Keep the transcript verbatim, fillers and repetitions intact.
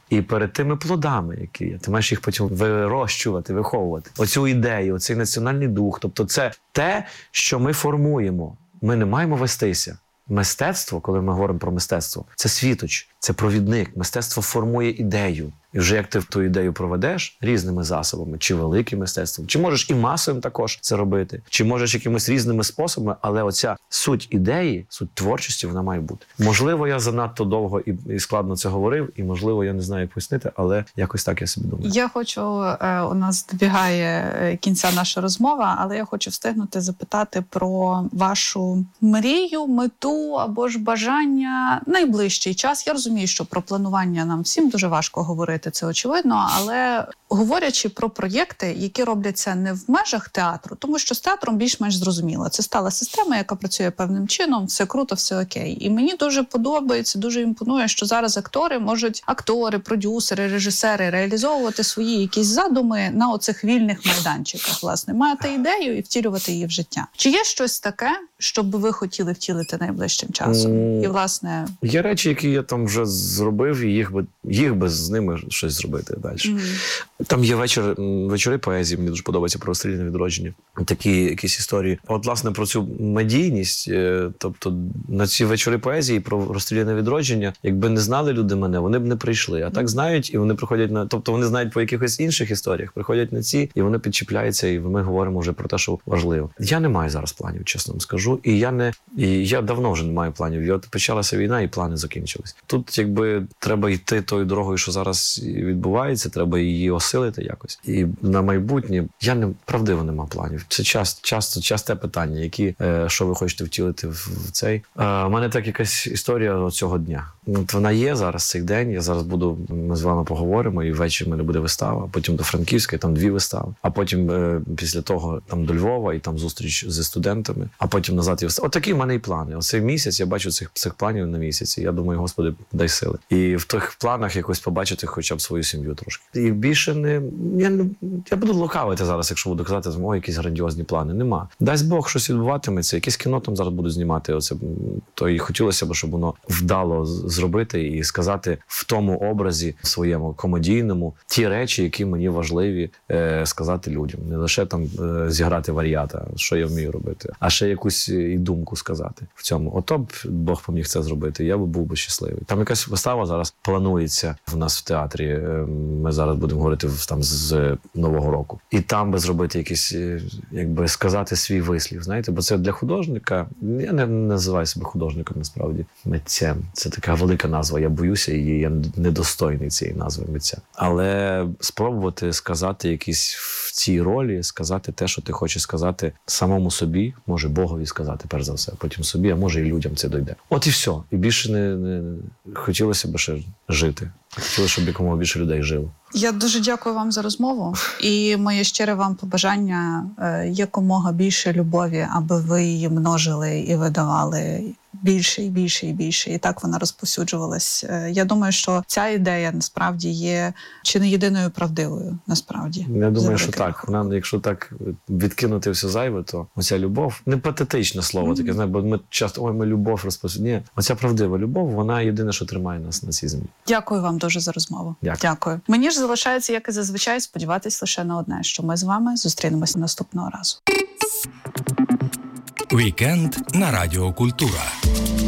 І перед тими плодами, які є, ти маєш їх потім вирощувати, виховувати. Оцю ідею, оцей національний дух. Тобто це те, що ми формуємо. Ми не маємо вестися. Мистецтво, коли ми говоримо про мистецтво, це світоч, це провідник. Мистецтво формує ідею. І вже як ти ту ідею проведеш різними засобами, чи великим мистецтвом, чи можеш і масовим також це робити, чи можеш якимись різними способами, але оця суть ідеї, суть творчості, вона має бути. Можливо, я занадто довго і, і складно це говорив, і, можливо, я не знаю, як пояснити, але якось так я собі думаю. Я хочу, у нас добігає кінця наша розмова, але я хочу встигнути запитати про вашу мрію, мету або ж бажання найближчий час. Я розумію, що про планування нам всім дуже важко говорити, це очевидно, але говорячи про проєкти, які робляться не в межах театру, тому що з театром більш-менш зрозуміло. Це стала система, яка працює певним чином, все круто, все окей. І мені дуже подобається, дуже імпонує, що зараз актори можуть, актори, продюсери, режисери реалізовувати свої якісь задуми на оцих вільних майданчиках, власне, мати ідею і втілювати її в життя. Чи є щось таке, що би ви хотіли втілити найближчим часом? Mm. І, власне... Є речі, які я там вже зробив, і їх би, їх би з ними щось зробити далі. Mm. Там є вечір, вечори поезії, мені дуже подобається, про розстріляне відродження. Такі якісь історії. От, власне, про цю медійність, тобто на ці вечори поезії про розстріляне відродження, якби не знали люди мене, вони б не прийшли. А так знають, і вони приходять на... Тобто вони знають по якихось інших історіях, приходять на ці, і вони підчіпляються, і ми говоримо вже про те, що важливо. Я не маю зараз планів, чесно вам скажу. І я не... І я давно вже не маю планів. І от почалася війна, і плани закінчились. Тут, якби, треба йти тою дорогою, що зараз відбувається, треба її осилити якось. І на майбутнє я не правдиво не маю планів. Це часто, часто, часте питання, які, е, що ви хочете втілити в, в цей. Е, у мене так якась історія цього дня. От вона є зараз, цей день. Я зараз буду, ми з вами поговоримо, і ввечері в мене буде вистава, потім до Франківська, і там дві вистави. А потім е, після того там до Львова, і там зустріч зі студентами, а потім назад і вистава. От такі в мене і плани. Оцей місяць, я бачу цих, цих планів на місяці. Я думаю, Господи, дай сили. І в тих планах якось побачити хоча б свою сім'ю трошки. І більше не... Я, не, я буду лукавити зараз, якщо буду казати, о, якісь грандіозні плани. Нема. Дасть Бог, щось відбуватиметься. Якесь кіно там зараз буду знімати. Оце, то і хотілося б, щоб воно вдало зробити і сказати в тому образі своєму комедійному ті речі, які мені важливі е, сказати людям. Не лише там е, зіграти варіата, що я вмію робити, а ще якусь і думку сказати в цьому. Ото б Бог поміг це зробити, я б був би щасливий. Там якась вистава зараз планується в нас в театрі. Ми зараз будемо говорити там з Нового року. І там би зробити якийсь, якби сказати свій вислів, знаєте, бо це для художника, я не називаю себе художником насправді, митцем. Це така велика назва, я боюся її, я недостойний цієї назви митця. Але спробувати сказати якісь в цій ролі, сказати те, що ти хочеш сказати самому собі, може Богові сказати, перш за все, потім собі, а може і людям це дойде. От і все. І більше не, не... хотілося б ще жити. Хотілося, щоб якомога більше людей жило. Я дуже дякую вам за розмову. І моє щире вам побажання е, якомога більше любові, аби ви її множили і видавали більше, і більше, і більше. І так вона розповсюджувалась. Е, я думаю, що ця ідея насправді є чи не єдиною правдивою, насправді. Я думаю, що так. Вона, якщо так відкинути все зайве, то оця любов, не патетичне слово, mm-hmm. таке, знаєте, бо ми часто, ой, ми любов розповсюджуємо. Ні, оця правдива любов, вона єдине, що тримає нас на цій землі. Дякую вам дуже за розмову. Дякую. Дякую. Мені ж залишається, як і зазвичай, сподіватись лише на одне, що ми з вами зустрінемося наступного разу. Вікенд на Радіо Культура.